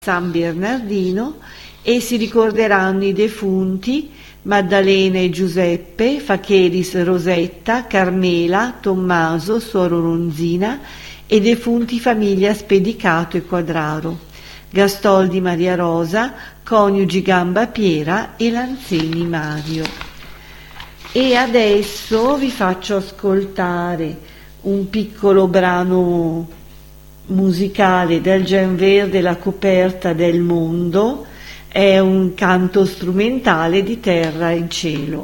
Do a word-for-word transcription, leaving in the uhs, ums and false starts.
San Bernardino e si ricorderanno i defunti Maddalena e Giuseppe, Facheris Rosetta, Carmela, Tommaso, Suor Ronzina e defunti famiglia Spedicato e Quadraro, Gastoldi Maria Rosa, coniugi Gamba Piera e Lanzini Mario. E adesso vi faccio ascoltare un piccolo brano musicale del Gen Verde, La coperta del mondo. È un canto strumentale di Terra e Cielo.